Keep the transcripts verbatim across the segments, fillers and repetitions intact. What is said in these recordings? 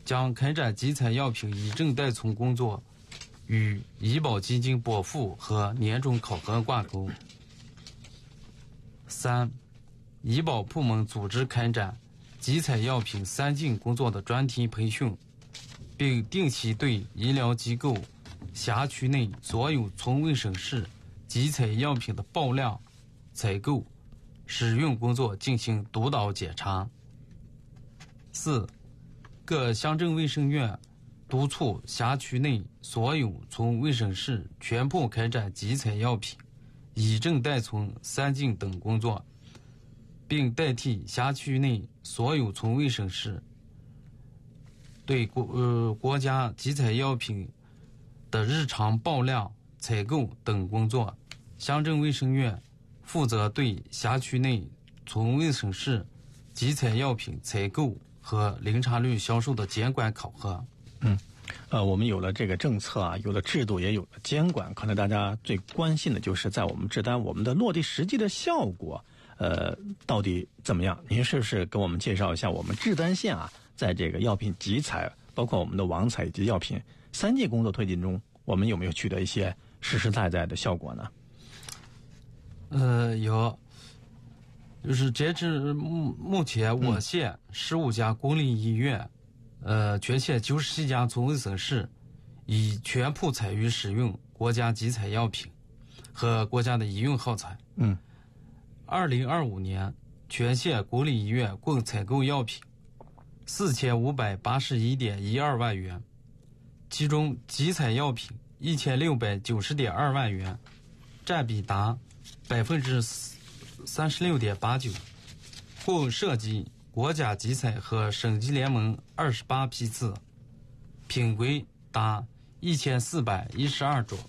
将开展集采药品以证代存工作与医保基金拨付和年终考核挂钩。三、医保部门组织开展集采药品三进工作的专题培训，并定期对医疗机构辖区内所有村卫生室集采药品的报量、采购、使用工作进行督导检查。四、各乡镇卫生院督促辖区内所有村卫生室全部开展集采药品、以证代存三进等工作，并代替辖区内所有村卫生室对国呃国家集采药品的日常报量、采购等工作。乡镇卫生院负责对辖区内村卫生室集采药品采购和零差率销售的监管考核。 嗯，呃，我们有了这个政策啊，有了制度，也有了监管，可能大家最关心的就是在我们制单我们的落地实际的效果，呃，到底怎么样？您是不是给我们介绍一下我们制单县啊，在这个药品集采，包括我们的网采以及药品三进工作推进中，我们有没有取得一些实实在在的效果呢？ 呃，有。就是截至目目前，我县十五家公立医院，呃，全县九十七家村卫生室已全部采用使用国家集采药品和国家的医用耗材。 嗯， 二零二五年，全县公立医院共采购药品四千五百八十一点一二万元，其中集采药品一千六百九十点二万元，占比达百分之三十六点八九，共涉及国家集采和省级联盟二十八批次，品规达一千四百一十二种。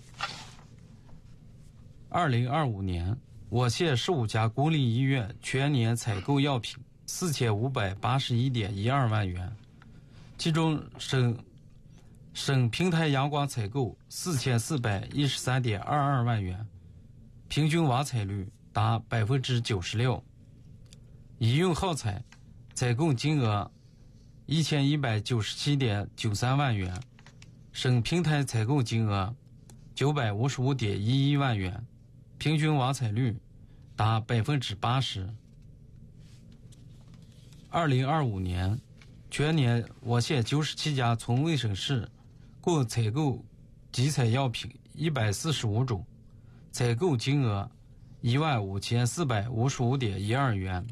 二零二五年，我县十五家公立医院全年采购药品四千五百八十一点一二万元，其中省省平台阳光采购四千四百一十三点二二万元，平均完采率达百分之九十六。医用耗材采购金额一千一百九十七点九三万元，省平台采购金额九百五十五点一一万元，平均完采率达百分之八十。二零二五年全年，我县九十七家村卫生室共采购集采药品一百四十五种，采购金额一万五千四百五十五点一二元。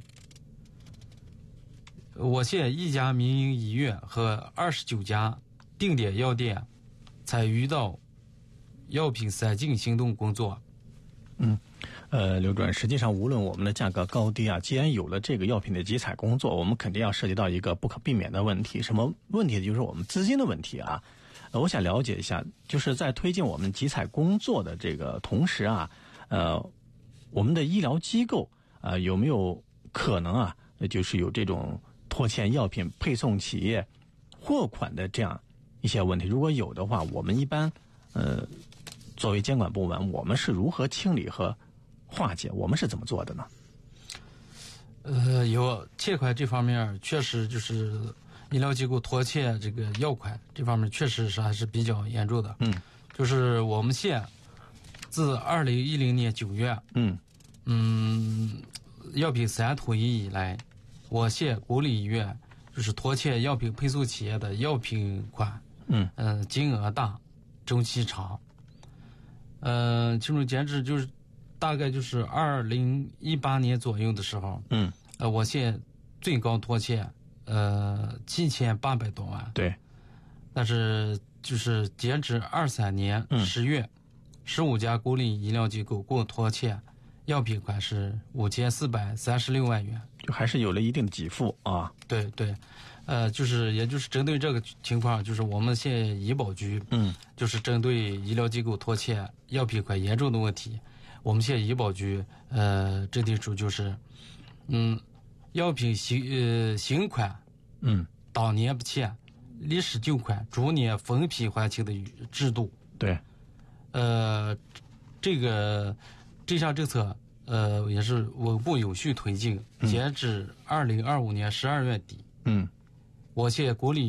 我县一家民营医院和二十九家定点药店参与到药品三进行动工作。 嗯，呃，刘主任，实际上无论我们的价格高低啊，既然有了这个药品的集采工作，我们肯定要涉及到一个不可避免的问题，什么问题？就是我们资金的问题啊。呃，我想了解一下，就是在推进我们集采工作的这个同时啊，呃，我们的医疗机构啊、呃，有没有可能啊，就是有这种拖欠药品配送企业货款的这样一些问题？如果有的话，我们一般呃。作为监管部门，我们是如何清理和化解？我们是怎么做的呢？ 呃，有欠款这方面，确实就是医疗机构拖欠这个药款这方面，确实是还是比较严重的。 嗯， 就是我们县自二零一零年九月， 嗯嗯，药品三统一以来，我县公立医院就是拖欠药品配送企业的药品款， 嗯呃，金额大，周期长。呃，其中截止就是大概就是二零一八年左右的时候， 嗯， 呃，我县最高拖欠呃七千八百多万， 对， 但是就是截止二三年十月，十五、嗯、家公立医疗机构共拖欠药品款是五千四百三十六万元， 就还是有了一定的给付啊。 对对。呃，就是也就是针对这个情况，就是我们县医保局， 嗯， 就是针对医疗机构拖欠药品款严重的问题，我们县医保局呃制定出就是，嗯，药品新呃新款， 嗯， 当年不欠，历史旧款逐年分批还清的制度。 对， 呃，这个这项政策呃也是稳步有序推进，截至二零二五年十二月底， 嗯。 我县公立